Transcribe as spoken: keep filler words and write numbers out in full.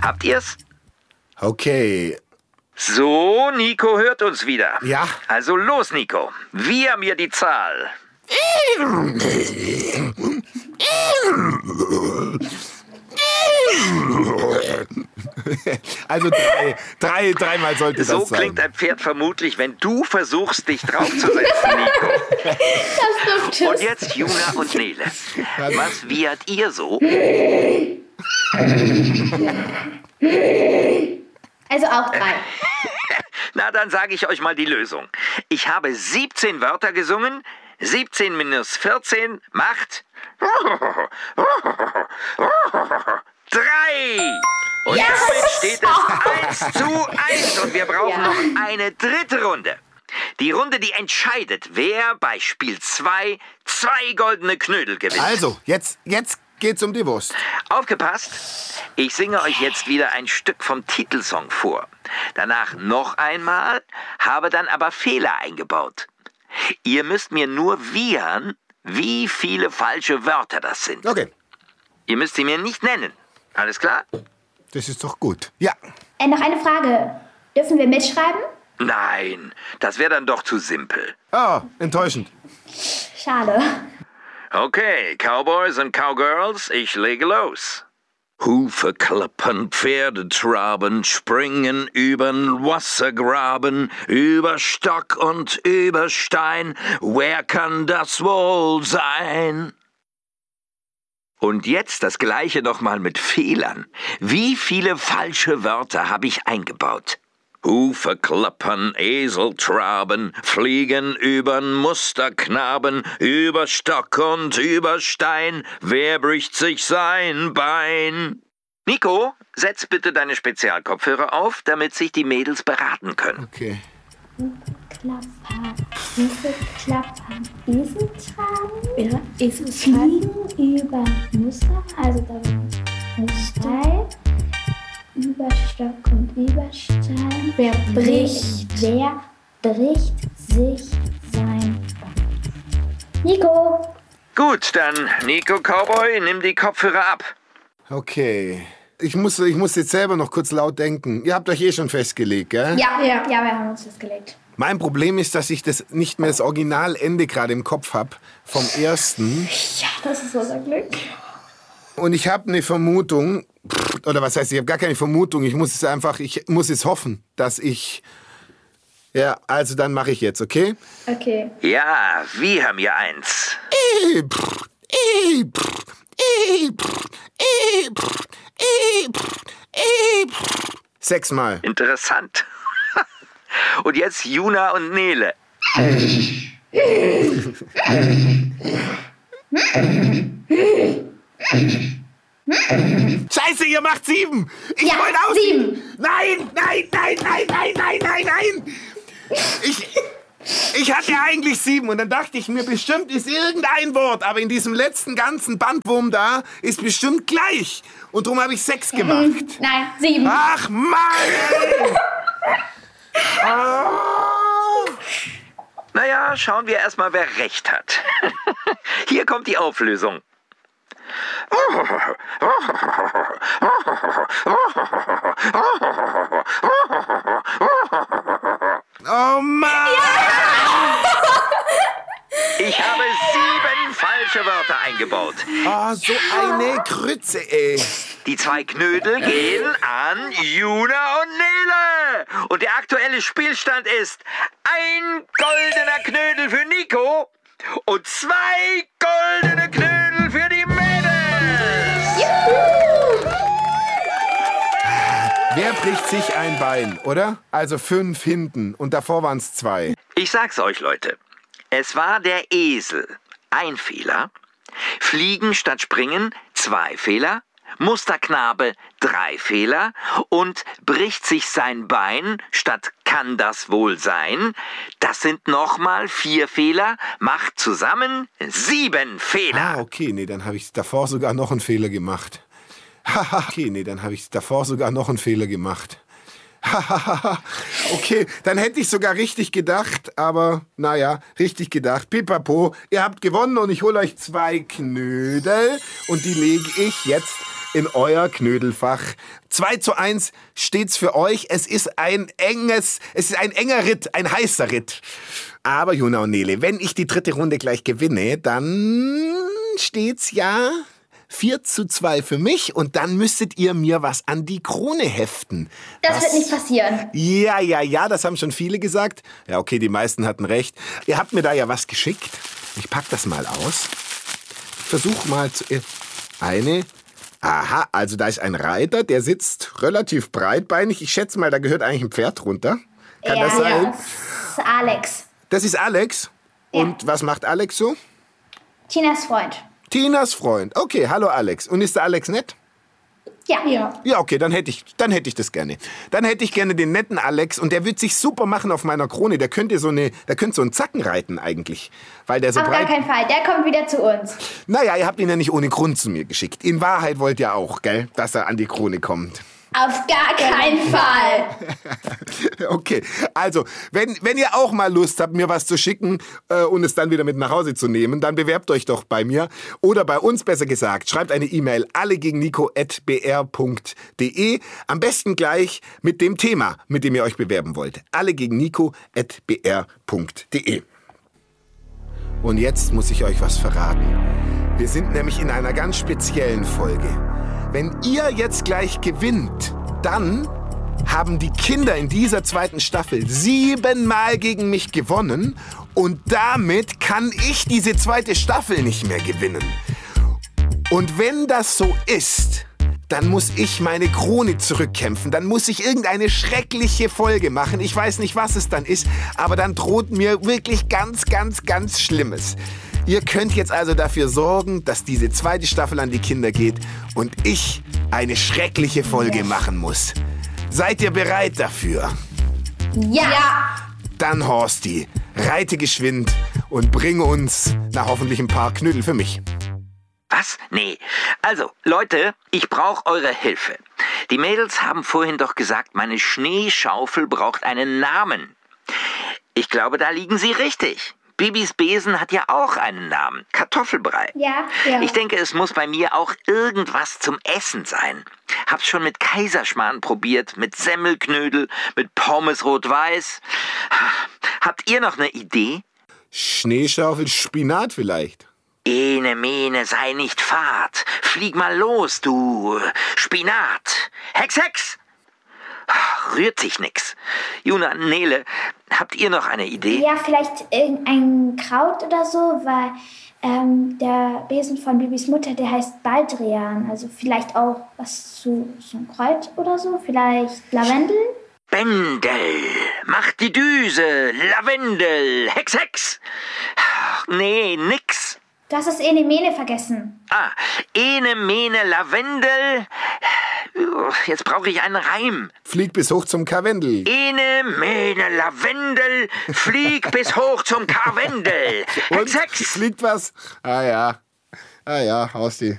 Habt ihr's? Okay. So, Nico hört uns wieder. Ja. Also los, Nico. Wir mir die Zahl. Also drei, drei, dreimal sollte So das sein. So klingt ein Pferd vermutlich, wenn du versuchst, dich draufzusetzen, Nico. Das stimmt. Und jetzt Juna und Nele. Was wiehert ihr so? Also auch drei. Na, dann sage ich euch mal die Lösung. Ich habe siebzehn Wörter gesungen. siebzehn minus vierzehn macht drei. Und Yes! damit steht es eins zu eins. Und wir brauchen Ja. noch eine dritte Runde. Die Runde, die entscheidet, wer bei Spiel zwei zwei goldene Knödel gewinnt. Also, jetzt, jetzt geht's um die Wurst. Aufgepasst! Ich singe euch jetzt wieder ein Stück vom Titelsong vor. Danach noch einmal, habe dann aber Fehler eingebaut. Ihr müsst mir nur wiehern, wie viele falsche Wörter das sind. Okay, Ihr müsst sie mir nicht nennen. Alles klar? das ist doch gut. Ja. Äh, noch eine Frage. Dürfen wir mitschreiben? Nein, das wäre dann doch zu simpel. Oh, enttäuschend. Schade. Okay, Cowboys und Cowgirls, ich lege los. Hufe klappern, Pferde traben, springen übern Wassergraben, über Stock und über Stein, wer kann das wohl sein? Und jetzt das Gleiche nochmal mit Fehlern. Wie viele falsche Wörter habe ich eingebaut? Hufe klappern, Esel traben, fliegen übern Musterknaben, über Stock und über Stein, wer bricht sich sein Bein? Nico, setz bitte deine Spezialkopfhörer auf, damit sich die Mädels beraten können. Okay. Klapper, Hufe klappern, Esel tragen, Ja, Esel fliegen über Muster, also da war Stein, über Stock und über Stein. Wer bricht? Wer bricht sich sein Bein? Nico! Gut, dann Nico Cowboy, nimm die Kopfhörer ab. Okay. Ich muss, ich muss jetzt selber noch kurz laut denken. Ihr habt euch eh schon festgelegt, gell? Ja, Ja. ja, wir haben uns das gelegt. Mein Problem ist, dass ich das nicht mehr das Originalende gerade im Kopf habe vom ersten. Ja, das ist unser Glück. Und ich habe eine Vermutung, oder was heißt, ich habe gar keine Vermutung, ich muss es einfach, ich muss es hoffen, dass ich, ja, also dann mache ich jetzt, okay? Okay. Ja, wir haben hier eins. Sechsmal. Interessant. Und jetzt Juna und Nele. Scheiße, ihr macht sieben! Ich Ja, wollte aus sieben. Nein, nein, nein, nein, nein, nein, nein, nein! Ich, ich hatte eigentlich sieben und dann dachte ich mir, bestimmt ist irgendein Wort, aber in diesem letzten ganzen Bandwurm da ist bestimmt gleich. Und darum habe ich sechs gemacht. Nein, sieben. Ach Mann! Oh. Naja, schauen wir erstmal, wer recht hat. Hier kommt die Auflösung. Oh Mann! Ich habe sieben falsche Wörter eingebaut. Oh, so eine Krütze, ey. Die zwei Knödel gehen an Juna und Nele. Und der aktuelle Spielstand ist ein goldener Knödel für Nico und zwei goldene Knödel für die Mädels. Wer bricht sich ein Bein, oder? Also fünf hinten und davor waren es zwei. Ich sag's euch, Leute. Es war der Esel. Ein Fehler. Fliegen statt springen. Zwei Fehler. Musterknabe. Drei Fehler. Und bricht sich sein Bein statt kann das wohl sein. Das sind nochmal vier Fehler. Macht zusammen sieben Fehler. Ah, okay, nee, dann habe ich davor sogar noch einen Fehler gemacht. Haha, okay, nee, dann habe ich davor sogar noch einen Fehler gemacht. Okay, dann hätte ich sogar richtig gedacht, aber naja, richtig gedacht. Pipapo, ihr habt gewonnen und ich hole euch zwei Knödel und die lege ich jetzt in euer Knödelfach. zwei zu eins steht's für euch. Es ist ein enges, es ist ein enger Ritt, ein heißer Ritt. Aber Juna und Nele, wenn ich die dritte Runde gleich gewinne, dann steht's ja vier zu zwei für mich und dann müsstet ihr mir was an die Krone heften. Das was? wird nicht passieren. Ja, ja, ja, das haben schon viele gesagt. Ja, okay, die meisten hatten recht. Ihr habt mir da ja was geschickt. Ich pack das mal aus. Ich versuch mal zu... Eine... Aha, also da ist ein Reiter, der sitzt relativ breitbeinig. Ich schätze mal, da gehört eigentlich ein Pferd runter. Kann ja, das sein? Ja, das ist Alex. Das ist Alex? Ja. Und was macht Alex so? Tinas Freund. Tinas Freund. Okay, hallo Alex. Und ist der Alex nett? Ja. Ja. Ja, okay, dann hätte ich, dann hätte ich das gerne. Dann hätte ich gerne den netten Alex und der wird sich super machen auf meiner Krone. Der könnte so eine, der könnte so einen Zacken reiten eigentlich, weil der so Auf breit. gar keinen Fall, der kommt wieder zu uns. Naja, ihr habt ihn ja nicht ohne Grund zu mir geschickt. In Wahrheit wollt ihr auch, gell, dass er an die Krone kommt. Auf gar keinen Fall. Okay, also, wenn, wenn ihr auch mal Lust habt, mir was zu schicken äh, und es dann wieder mit nach Hause zu nehmen, dann bewerbt euch doch bei mir oder bei uns, besser gesagt. Schreibt eine E-Mail allegegenniko at b r punkt d e. Am besten gleich mit dem Thema, mit dem ihr euch bewerben wollt. allegegenniko at b r punkt d e. Und jetzt muss ich euch was verraten. Wir sind nämlich in einer ganz speziellen Folge. Wenn ihr jetzt gleich gewinnt, dann haben die Kinder in dieser zweiten Staffel siebenmal gegen mich gewonnen und damit kann ich diese zweite Staffel nicht mehr gewinnen. Und wenn das so ist, dann muss ich meine Krone zurückkämpfen. Dann muss ich irgendeine schreckliche Folge machen. Ich weiß nicht, was es dann ist, aber dann droht mir wirklich ganz, ganz, ganz Schlimmes. Ihr könnt jetzt also dafür sorgen, dass diese zweite Staffel an die Kinder geht und ich eine schreckliche Folge machen muss. Seid ihr bereit dafür? Ja. Dann, Horsti, reite geschwind und bring uns, na hoffentlich ein paar Knödel für mich. Was? Nee. Also, Leute, ich brauche eure Hilfe. Die Mädels haben vorhin doch gesagt, meine Schneeschaufel braucht einen Namen. Ich glaube, da liegen sie richtig. Bibis Besen hat ja auch einen Namen. Kartoffelbrei. Ja, ja. Ich denke, es muss bei mir auch irgendwas zum Essen sein. Hab's schon mit Kaiserschmarrn probiert, mit Semmelknödel, mit Pommes rot-weiß. Habt ihr noch eine Idee? Schneeschaufel, Spinat vielleicht? Ene, mene, sei nicht fad. Flieg mal los, du Spinat. Hex, Hex! Rührt sich nix. Juna, Nele, habt ihr noch eine Idee? Ja, vielleicht irgendein Kraut oder so, weil ähm, der Besen von Bibis Mutter, der heißt Baldrian. Also vielleicht auch was zu so ein Kreuz oder so. Vielleicht Lavendel? Bendel, mach die Düse, Lavendel, Hex, Hex. Nee, nix. Du hast das Ene Mene vergessen. Ah, Ene, Mene, Lavendel. Jetzt brauche ich einen Reim. Flieg bis hoch zum Karwendel. Ene, Mene, Lavendel, flieg bis hoch zum Karwendel. Und Hex, Hex. fliegt was? Ah ja, ah ja, Horsti.